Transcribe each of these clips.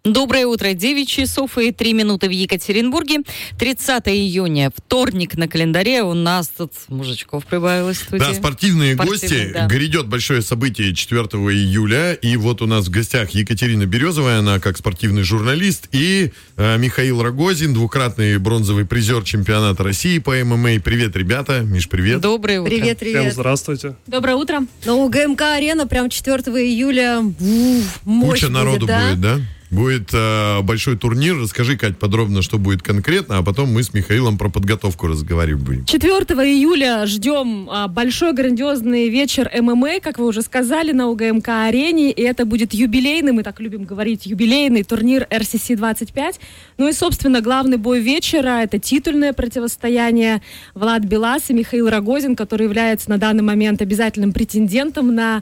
Доброе утро. 9 часов и 3 минуты в Екатеринбурге. 30 июня, вторник на календаре. У нас тут мужичков прибавилось в студии. Да, спортивные гости. Да. Грядет большое событие 4 июля. И вот у нас в гостях Екатерина Березовая, она как спортивный журналист, и Михаил Рогозин, двукратный бронзовый призер чемпионата России по ММА. Привет, ребята. Миш, привет. Доброе утро. Привет. Всем здравствуйте. Доброе утро. На УГМК-арена прям 4 июля мощь Куча народу будет, будет, да? Будет большой турнир. Расскажи, Кать, подробно, что будет конкретно, а потом мы с Михаилом про подготовку разговаривать будем. 4 июля ждем большой грандиозный вечер ММА, как вы уже сказали, на УГМК-арене. И это будет юбилейный, мы так любим говорить, юбилейный турнир RCC-25. Ну и, собственно, главный бой вечера — это титульное противостояние Влад Билас и Михаил Рогозин, который является на данный момент обязательным претендентом на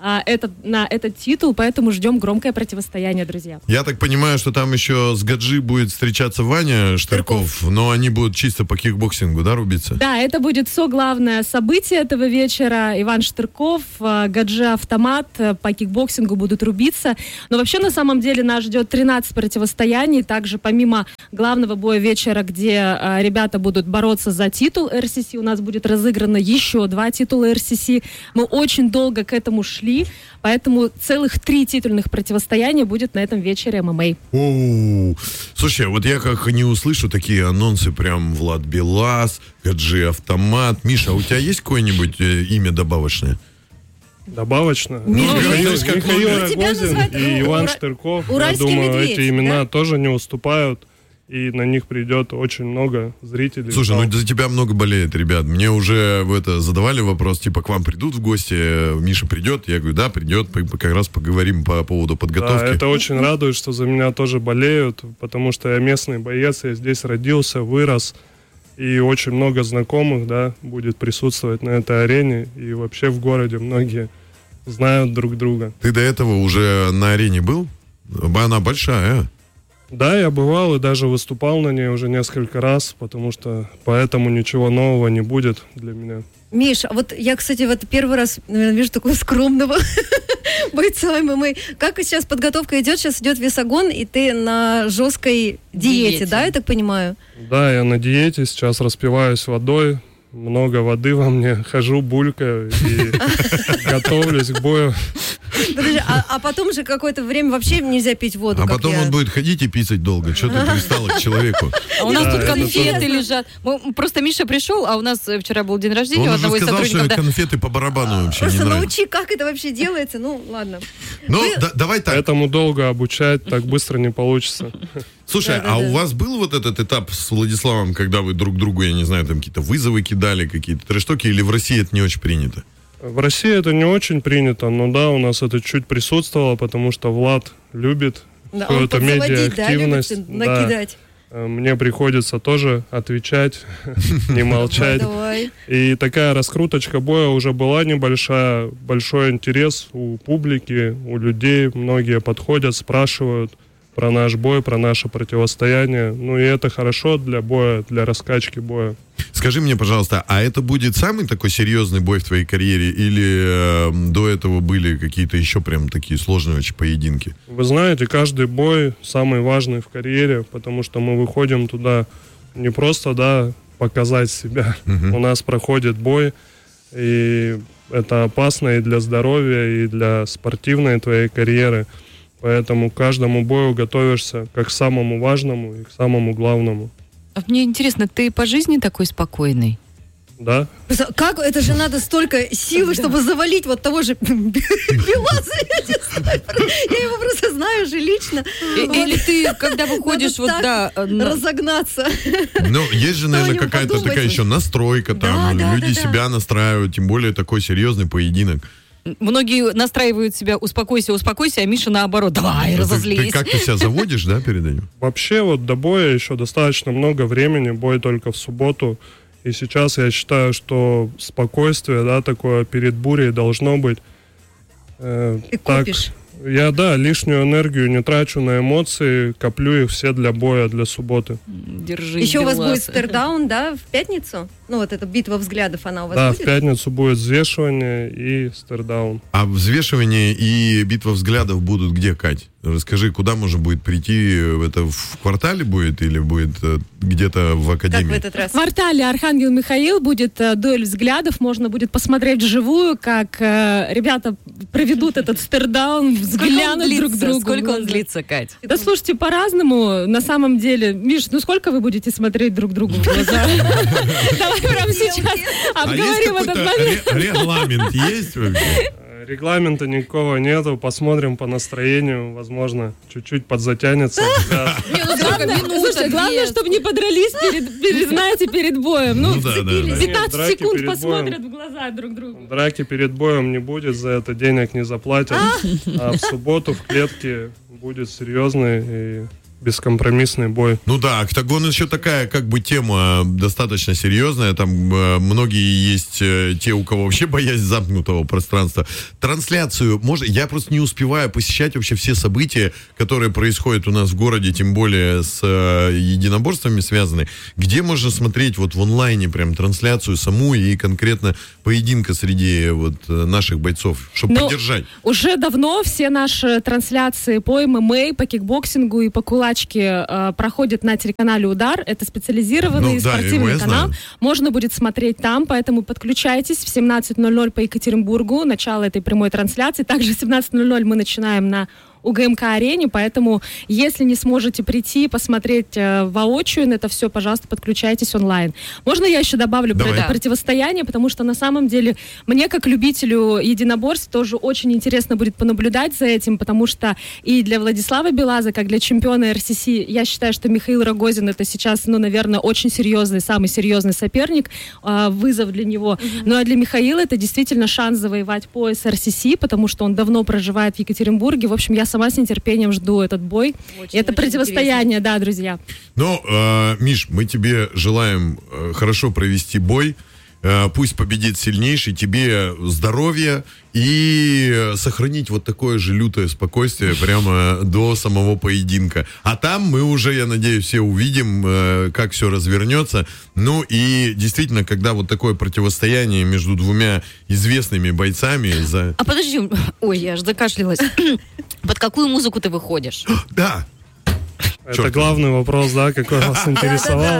этот титул. Поэтому ждем громкое противостояние, друзья. Я так понимаю, что там еще с Гаджи будет встречаться Ваня Штырков, но они будут чисто по кикбоксингу, да, рубиться? Да, это будет главное событие этого вечера. Иван Штырков, Гаджи Автомат по кикбоксингу будут рубиться. Но вообще, на самом деле, нас ждет 13 противостояний. Также, помимо главного боя вечера, где ребята будут бороться за титул RCC, у нас будет разыграно еще 2 титула RCC. Мы очень долго к этому шли, поэтому целых 3 титульных противостояния будет на этом вечере ММА. Оу. Слушай, вот я как не услышу такие анонсы, прям Влад Билас, Гаджи Автомат. Миша, а у тебя есть какое-нибудь имя добавочное? Добавочно. Михаил Рогозин и Иван Штырков. Я думаю, медведь, эти имена да? тоже не уступают. И на них придет очень много зрителей. Слушай, ну за тебя много болеет, ребят. Мне уже задавали вопрос, типа, к вам придут в гости, Миша придет? Я говорю, да, придет, как раз поговорим по поводу подготовки. Да, это очень радует, что за меня тоже болеют, потому что я местный боец, я здесь родился, вырос, и очень много знакомых, да, будет присутствовать на этой арене, и вообще в городе многие знают друг друга. Ты до этого уже на арене был? Она большая. Да, я бывал и даже выступал на ней уже несколько раз, потому что поэтому ничего нового не будет для меня. Миш, вот я, кстати, первый раз, наверное, вижу такого скромного бойца ММА. Как сейчас подготовка идет? Сейчас идет весогон, и ты на жесткой диете, да, я так понимаю? Да, я на диете, сейчас распиваюсь водой, много воды во мне, хожу, булькаю и готовлюсь к бою. Подожди, а потом же какое-то время вообще нельзя пить воду. А потом он будет ходить и писать долго. Что ты пристала к человеку? А у нас тут конфеты лежат. Просто Миша пришел, а у нас вчера был день рождения у Он уже одного из сказал, сотрудников. что конфеты по барабану вообще не Просто нравятся. научи, как это вообще делается. Ну, ладно. Ну, давай так. Поэтому долго обучать так быстро не получится. Слушай, а у вас был вот этот этап с Владиславом, когда вы друг другу, я не знаю, там какие-то вызовы кидали, какие-то трештоки, или в России это не очень принято? В России это не очень принято, но да, у нас это чуть присутствовало, потому что Влад любит Да, всю он эту подзаводить, да, медиа-активность. любит накидать. Мне приходится тоже отвечать, не молчать. Давай. И такая раскруточка боя уже была небольшая, большой интерес у публики, у людей. Многие подходят, спрашивают про наш бой, про наше противостояние. Ну и это хорошо для боя, для раскачки боя. Скажи мне, пожалуйста, а это будет самый такой серьезный бой в твоей карьере, или до этого были какие-то еще прям такие сложные очень поединки? Вы знаете, каждый бой самый важный в карьере, потому что мы выходим туда не просто, да, показать себя. У нас проходит бой, и это опасно и для здоровья, и для спортивной твоей карьеры. Поэтому к каждому бою готовишься как к самому важному и к самому главному. Мне интересно, ты по жизни такой спокойный? Да. Как? Это же надо столько силы, чтобы завалить вот того же Биласа. Я его просто знаю же лично. Или ты, когда выходишь, вот да... разогнаться. Ну, есть же, наверное, Что о нем какая-то подумать? такая еще настройка там. Да, Люди себя настраивают, тем более такой серьезный поединок. Многие настраивают себя «успокойся, успокойся», а Миша наоборот «давай, разозлись». Ты как-то себя заводишь, да, перед этим? Вообще вот до боя еще достаточно много времени, бой только в субботу. И сейчас я считаю, что спокойствие, да, такое перед бурей должно быть. Ты копишь. Я, да, лишнюю энергию не трачу на эмоции, коплю их все для боя, для субботы. Держи, Еще у вас Беласа. будет стердаун, да, в пятницу? Ну, вот эта битва взглядов, она у вас Да, будет? в пятницу будет взвешивание и стердаун. А взвешивание и битва взглядов будут где, Кать? Расскажи, куда можно будет прийти? Это в квартале будет или будет где-то в академии? Как в этот раз? В квартале Архангел Михаил будет дуэль взглядов. Можно будет посмотреть вживую, как ребята проведут этот стердаун, взглянут друг другу. Сколько он длится, Кать? Да слушайте, по-разному. На самом деле, Миш, ну сколько вы будете смотреть друг другу в глаза? Давай прямо сейчас обговорим этот момент. Регламент есть вообще? Регламента никакого нету, посмотрим по настроению, возможно, чуть-чуть подзатянется. Слушай, главное, чтобы не подрались перед боем. Ну, 15 секунд посмотрят в глаза друг другу. Драки перед боем не будет, за это денег не заплатят. А в субботу в клетке будет серьезный и бескомпромиссный бой. Ну да, октагон еще такая как бы тема достаточно серьезная. Там многие есть те, у кого вообще боязнь замкнутого пространства. Трансляцию можно... Я просто не успеваю посещать вообще все события, которые происходят у нас в городе, тем более с единоборствами связаны. Где можно смотреть вот в онлайне прям трансляцию саму и конкретно поединка среди вот наших бойцов, чтобы поддержать? Уже давно все наши трансляции по ММА, по кикбоксингу и по кулачке проходят на телеканале «Удар». Это специализированный спортивный канал. Можно будет смотреть там, поэтому подключайтесь в 17:00 по Екатеринбургу. Начало этой прямой трансляции. Также в 17:00 мы начинаем на УГМК-арене, поэтому если не сможете прийти, посмотреть воочию на это все, пожалуйста, подключайтесь онлайн. Можно я еще добавлю про это противостояние, потому что на самом деле мне, как любителю единоборств, тоже очень интересно будет понаблюдать за этим, потому что и для Владислава Белаза, как для чемпиона РСС, я считаю, что Михаил Рогозин это сейчас, ну, наверное, очень серьезный, самый серьезный соперник, вызов для него. Ну, а для Михаила это действительно шанс завоевать пояс РСС, потому что он давно проживает в Екатеринбурге. В общем, я сама с нетерпением жду этот бой. Очень, это противостояние, интересно. Да, друзья. Ну, Миш, мы тебе желаем хорошо провести бой. Пусть победит сильнейший. Тебе здоровья и сохранить вот такое же лютое спокойствие прямо до самого поединка. А там мы уже, я надеюсь, все увидим, как все развернется. Ну и действительно, когда вот такое противостояние между двумя известными бойцами... А подожди, ой, я аж закашлялась. Под какую музыку ты выходишь? Да. Это главный вопрос, да, какой вас интересовал.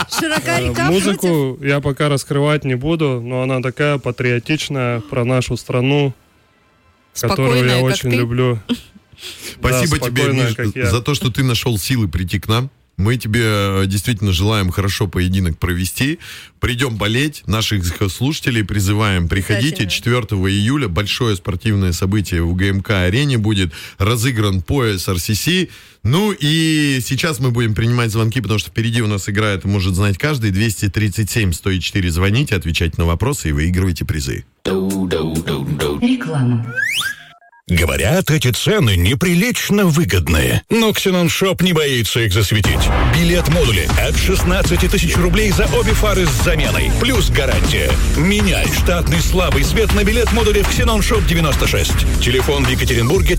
Музыку я пока раскрывать не буду, но она такая патриотичная, про нашу страну, которую я очень люблю. Спасибо тебе, Миш, за то, что ты нашел силы прийти к нам. Мы тебе действительно желаем хорошо поединок провести. Придем болеть. Наших слушателей призываем. Приходите 4 июля. Большое спортивное событие в УГМК-арене будет. Разыгран пояс РСС. Ну и сейчас мы будем принимать звонки, потому что впереди у нас играет, может знать каждый. 237-104. Звоните, отвечайте на вопросы и выигрывайте призы. Реклама. Говорят, эти цены неприлично выгодные. Но Xenon Shop не боится их засветить. Билет-модули от 16 тысяч рублей за обе фары с заменой. Плюс гарантия. Меняй штатный слабый свет на билет-модуле в Xenon Shop 96. Телефон в Екатеринбурге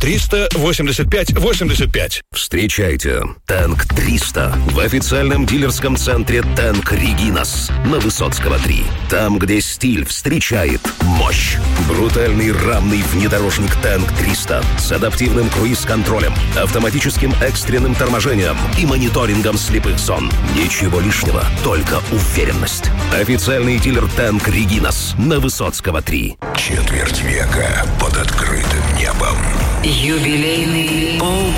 300-85-85. Встречайте Танк 300 в официальном дилерском центре Танк Регинас на Высоцкого 3. Там, где стиль встречает мощь. Брутальный рамный внедорожник Танк 300 с адаптивным круиз-контролем, автоматическим экстренным торможением и мониторингом слепых зон. Ничего лишнего, только уверенность. Официальный дилер Танк Регинас на Высоцкого 3. Четверть века под открытым небом. Юбилейный